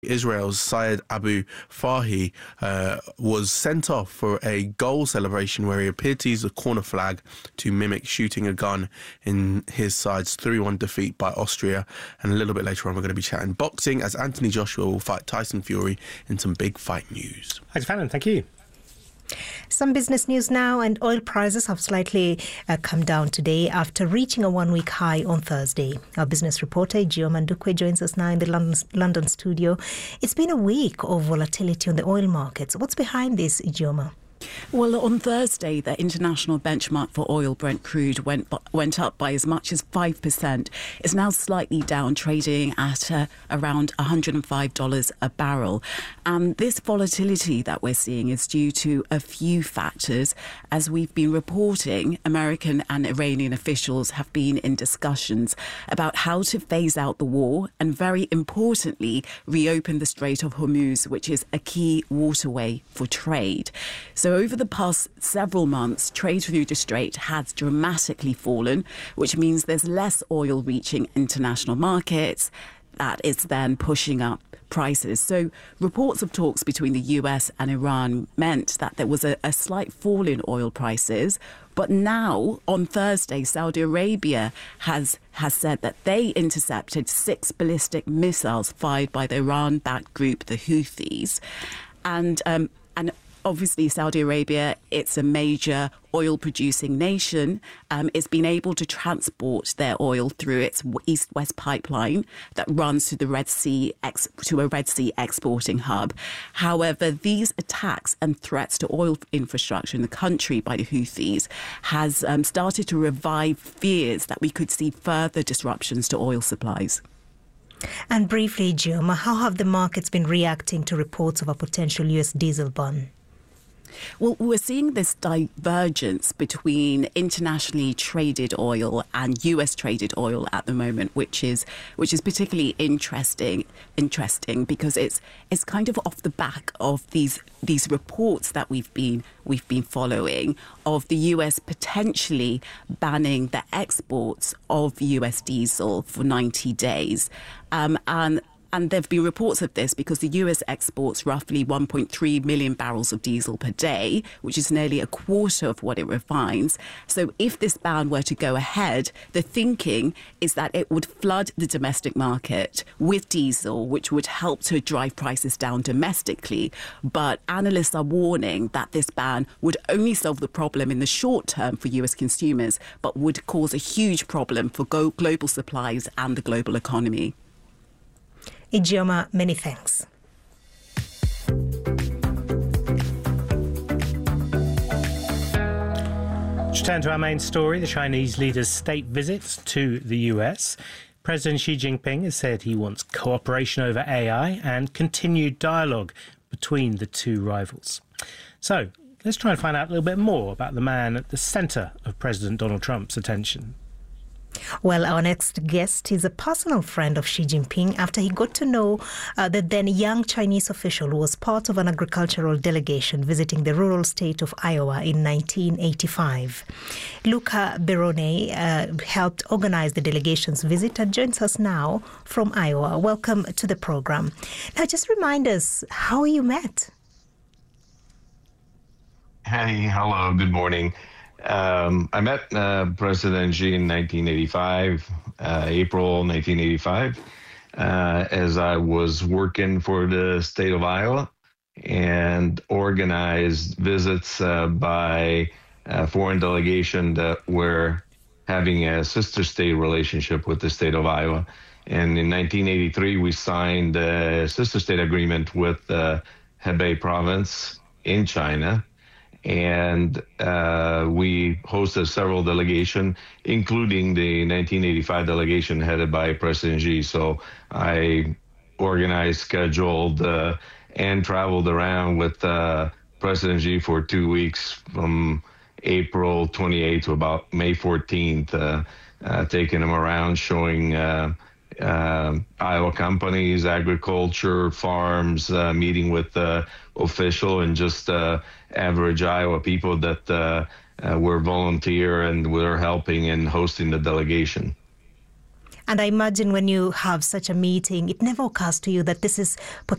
Israel's Syed Abu Fahi was sent off for a goal celebration where he appeared to use a corner flag to mimic shooting a gun in his side's 3-1 defeat by Austria. And a little bit later on, we're going to be chatting boxing as Anthony Joshua will fight Tyson Fury in some big fight news. Thanks, Fannin. Thank you. Some business news now, and oil prices have slightly come down today after reaching a one-week high on Thursday. Our business reporter, Ijeoma Ndukwe, joins us now in the London studio. It's been a week of volatility on the oil markets. What's behind this, Ijeoma? Well, on Thursday, the international benchmark for oil, Brent crude, went up by as much as 5%. It's now slightly down, trading at around $105 a barrel. This volatility that we're seeing is due to a few factors. As we've been reporting, American and Iranian officials have been in discussions about how to phase out the war and, very importantly, reopen the Strait of Hormuz, which is a key waterway for trade. So over the past several months, trade through the strait has dramatically fallen, which means there's less oil reaching international markets. That is then pushing up prices. So reports of talks between the US and Iran meant that there was a slight fall in oil prices. But now, on Thursday, Saudi Arabia has said that they intercepted 6 ballistic missiles fired by the Iran-backed group, the Houthis. And obviously, Saudi Arabia, it's a major oil-producing nation. It's been able to transport their oil through its east-west pipeline that runs to the Red Sea to a Red Sea exporting hub. However, these attacks and threats to oil infrastructure in the country by the Houthis has started to revive fears that we could see further disruptions to oil supplies. And briefly, Ijeoma, how have the markets been reacting to reports of a potential US diesel ban? Well, we're seeing this divergence between internationally traded oil and US traded oil at the moment, which is particularly interesting because it's kind of off the back of these reports that we've been following of the US potentially banning the exports of US diesel for 90 days. And there have been reports of this because the US exports roughly 1.3 million barrels of diesel per day, which is nearly a quarter of what it refines. So if this ban were to go ahead, the thinking is that it would flood the domestic market with diesel, which would help to drive prices down domestically. But analysts are warning that this ban would only solve the problem in the short term for US consumers, but would cause a huge problem for global supplies and the global economy. Ijeoma, many thanks. Let's turn to our main story, the Chinese leader's state visits to the US. President Xi Jinping has said he wants cooperation over AI and continued dialogue between the two rivals. So let's try and find out a little bit more about the man at the centre of President Donald Trump's attention. Well, our next guest is a personal friend of Xi Jinping after he got to know the then young Chinese official who was part of an agricultural delegation visiting the rural state of Iowa in 1985. Luca Berone helped organize the delegation's visit and joins us now from Iowa. Welcome to the program. Now, just remind us how you met. Hey, hello, good morning. I met President Xi in 1985, April 1985, as I was working for the state of Iowa and organized visits by a foreign delegation that were having a sister state relationship with the state of Iowa. And in 1983, we signed a sister state agreement with Hebei province in China. And we hosted several delegations, including the 1985 delegation headed by President Xi. So I organized, scheduled, and traveled around with President Xi for 2 weeks from April 28th to about May 14th, taking him around, showing Iowa companies, agriculture, farms, meeting with official and just average Iowa people that were volunteer and were helping and hosting the delegation. And I imagine when you have such a meeting, it never occurs to you that this is potentially